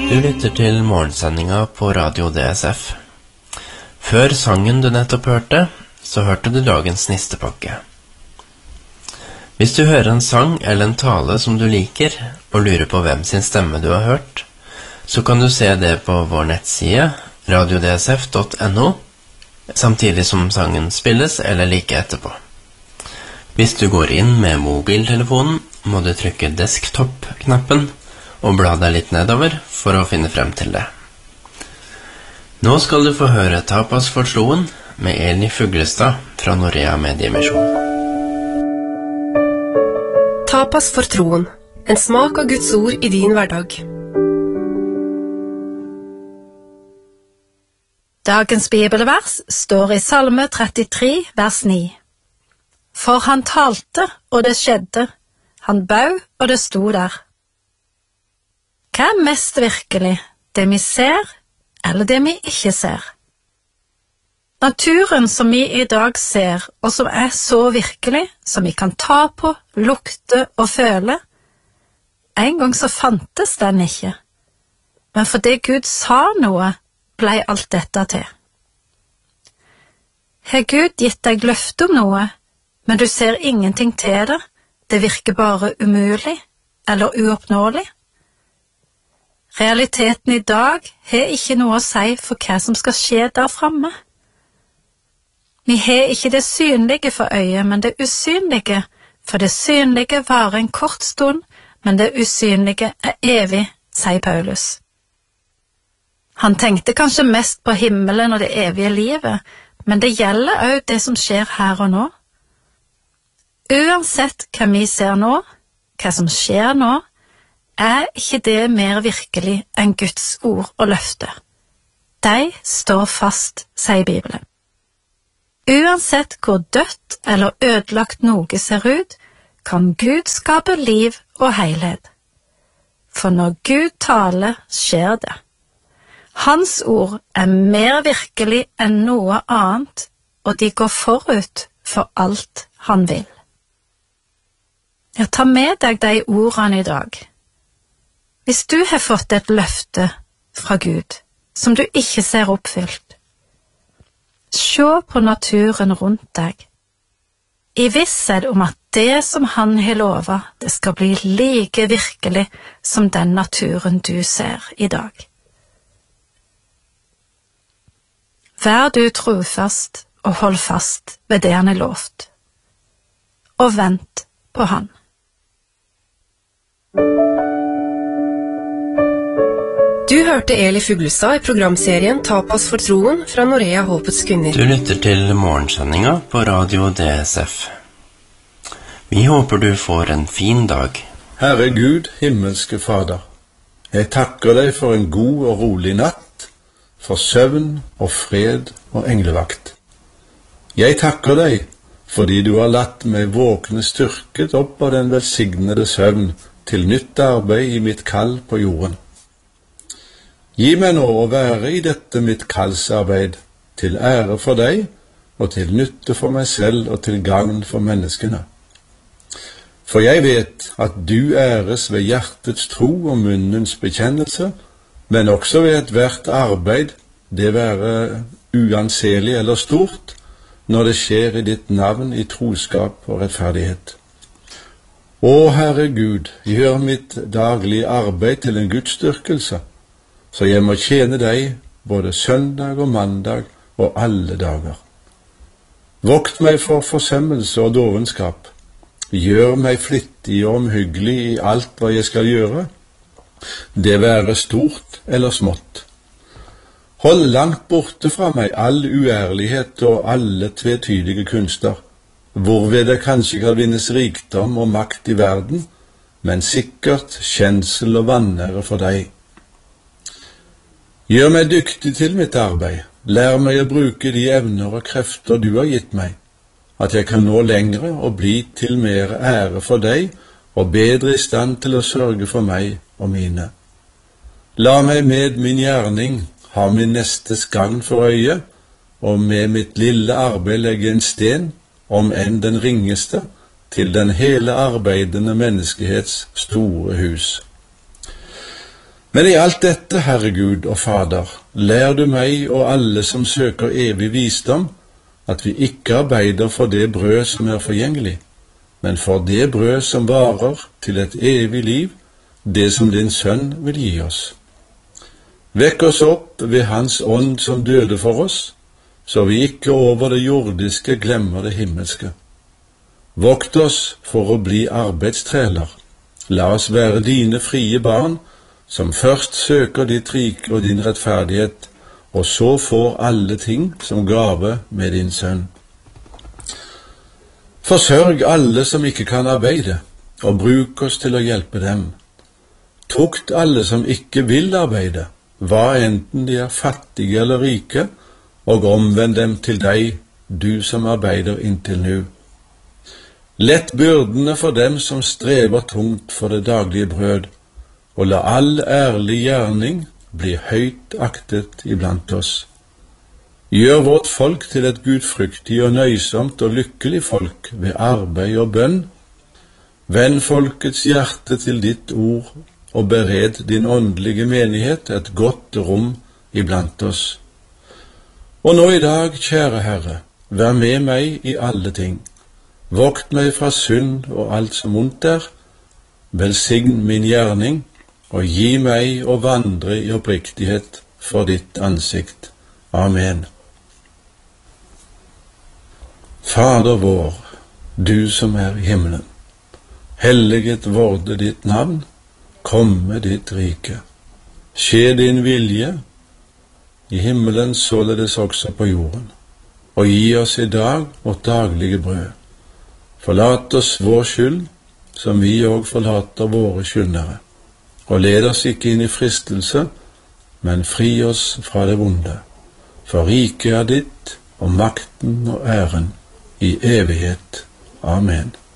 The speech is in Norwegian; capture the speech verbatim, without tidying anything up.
Du lytter til morgensendinga på Radio D S F. Før sangen du nettopp hørte, så hørte du dagens nistepakke. Hvis du hører en sang eller en tale som du liker, og lurer på hvem sin stemme du har hørt, så kan du se det på vår nettside, radio d s f punktum n o, samtidig som sangen spilles eller like etterpå. Hvis du går inn med mobiltelefonen, må du trykke desktop-knappen, og bla deg litt nedover for å finne frem til det. Nå skal du få høre Tapas for troen med Eli Fuglestad fra Norea Mediemisjon. Tapas for troen, en smak av Guds ord i din hverdag. Dagens bibelvers står i Salme trettitre, vers ni. For han talte, og det skjedde. Han bau, og det sto der. Hva er mest virkelig, det vi ser, eller det vi ikke ser? Naturen som vi i dag ser, og som er så virkelig, som vi kan ta på, lukte og føle, en gang så fantes den ikke. Men fordi Gud sa noe, ble alt dette til. Har Gud gitt deg løfte om noe, men du ser ingenting til det, det virker bare umulig eller uoppnåelig? Realiteten i dag har ikke noe å si for hva som skal skje der fremme. Vi har ikke det synlige for øyet, men det usynlige, for det synlige varer en kort stund, men det usynlige er evig, sier Paulus. Han tenkte kanskje mest på himmelen og det evige livet, men det gjelder også det som skjer her og nå. Uansett hva vi ser nå, hva som skjer nå, er ikke det mer virkelig enn Guds ord og løfte. De står fast, sier Bibelen. Uansett hvor dødt eller ødelagt noe ser ut, kan Gud skape liv og helhet. For når Gud taler, skjer det. Hans ord er mer virkelig enn noe annet, og de går forut for alt han vil. Ja, ta med deg de ordene i dag. Hvis du har fått et løfte fra Gud, som du ikke ser oppfylt, se på naturen rundt deg. I visshet om at det som han har lovet, det skal bli like virkelig som den naturen du ser i dag. Vær du trofast og hold fast ved det han har lovt, og vent på han. Du hørte Eli Fuglestad i programserien Tapas for troen fra Norea Håpets kvinner. Du lytter til morgensendinga på Radio D S F. Vi håper du får en fin dag. Herre Gud, himmelske Fader, jeg takker deg for en god og rolig natt, for søvn og fred og englevakt. Jeg takker deg fordi du har latt meg våkne styrket opp av den velsignede søvn til nytt arbeid i mitt kall på jorden. Gi meg nå å være i dette mitt kallsarbeid, til ære for deg, og til nytte for meg selv og til gagn for menneskene. For jeg vet at du æres ved hjertets tro og munnens bekjennelse, men også ved ethvert arbeid, det være uanselig eller stort, når det skjer i ditt navn i troskap og rettferdighet. Å Herre Gud, gjør mitt daglige arbeid til en gudsdyrkelse, så jeg må tjene deg både søndag og mandag og alle dager. Vokt meg for forsømmelse og dovenskap. Gjør meg flittig og omhyggelig i alt hva jeg skal gjøre, det være stort eller smått. Hold langt borte fra meg all uærlighet og alle tvetydige kunster, hvorved det kanskje kan vinnes rikdom og makt i verden, men sikkert kjensel og vanære for deg. Gjør meg dyktig til mitt arbeid, lær meg å bruke de evner og krefter du har gitt meg, at jeg kan nå lengre og bli til mer ære for deg, og bedre i stand til å sørge for meg og mine. La meg med min gjerning ha min nestes gagn for øye, og med mitt lille arbeid legge en sten, om enn den ringeste, til den hele arbeidende menneskehets store hus. Men i alt dette, Herre Gud og Fader, lær du meg og alle som søker evig visdom, at vi ikke arbeider for det brød som er forgjengelig, men for det brød som varer til et evig liv, det som din sønn vil gi oss. Vekk oss opp ved hans ånd som døde for oss, så vi ikke over det jordiske glemmer det himmelske. Vokt oss for å bli arbeidstreler. La oss være dine frie barn, som først søker ditt rike og din rettferdighet, og så får alle ting som gave med din sønn. Forsørg alle som ikke kan arbeide, og bruk oss til å hjelpe dem. Tukt alle som ikke vil arbeide, hva enten de er fattige eller rike, og omvend dem til deg, du som arbeider inntil nå. Lett byrdene for dem som strever tungt for det daglige brød, og la all ærlig gjerning bli høyt aktet iblant oss. Gjør vårt folk til et gudfryktig og nøysomt og lykkelig folk ved arbeid og bønn. Vend folkets hjerte til ditt ord, og bered din åndelige menighet et godt rom iblant oss. Og nå i dag, kjære Herre, vær med meg i alle ting. Vokt meg fra synd og alt som ondt er. Velsign min gjerning, og gi meg å vandre i oppriktighet for ditt ansikt. Amen. Fader vår, du som er i himmelen, helliget vorde ditt navn, komme ditt rike. Skje din vilje, i himmelen således også på jorden, og gi oss i dag vårt daglige brød. Forlat oss vår skyld, som vi og forlater våre skyldnere. Og led oss ikke inn i fristelse, men fri oss fra det vonde. For riket er ditt, og makten og æren i evighet. Amen.